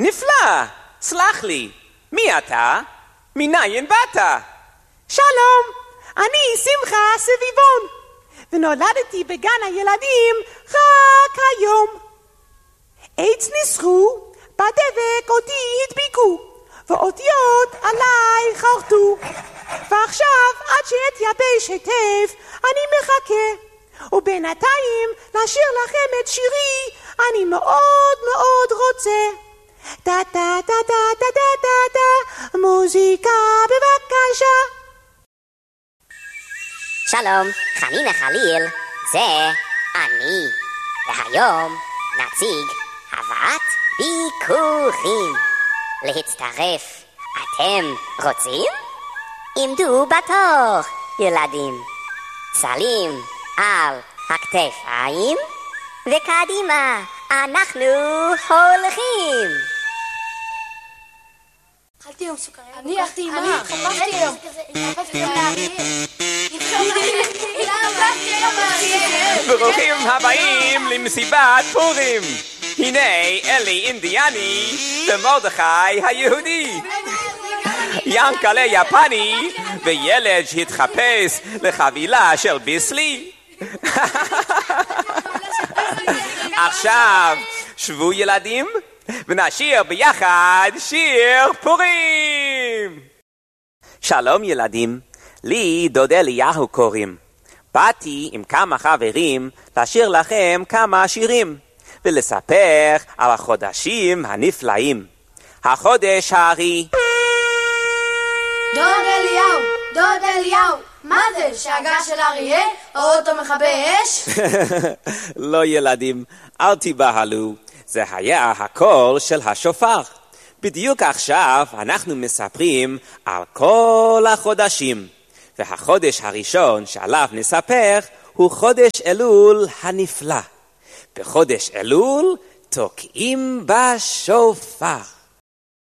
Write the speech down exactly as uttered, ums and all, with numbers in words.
נפלא, סלח לי, מי אתה? מניין באת? שלום, אני שמחה סביבון, ונולדתי בגן הילדים רק היום. עץ ניסחו, בדבק אותי הדביקו, ואותיות עליי חרטו, ועכשיו עד שיתייבש היטב אני מחכה, ובינתיים לשיר לכם את שירי אני מאוד מאוד רוצה. טה טה טה טה טה טה טה טה, מוזיקה בבקשה. שלום, חנינה חליל, זה אני, והיום נציג הבאת ביקורים. להצטרף, אתם רוצים? עמדו בתור, ילדים. צלים על הכתפיים, וקדימה, אנחנו הולכים. אכלתי היום סוכריה. אני אכלתי עם מה? התחפשתי היום. התחפשתי היום. ברוכים הבאים למסיבת פורים. הנה אלי אינדיאני ומרדכי היהודי. ינקלה יפני וילד שהתחפש לחבילה של ביסלי. עכשיו שבו ילדים ונשיר ביחד שיר פורים. שלום ילדים, לי דוד אליהו קוראים. באתי עם כמה חברים לשיר לכם כמה שירים ולספר על החודשים הנפלאים. החודש הארי. דוד אליהו, דוד אליהו, מה זה? שאגה של אריה? האוטו מכבה אש? לא ילדים, אל תיבהלו. זה היה הקול של השופר. בדיוק עכשיו אנחנו מספרים על כל החודשים. והחודש הראשון שעליו נספר הוא חודש אלול הנפלא. בחודש אלול תוקעים בשופר.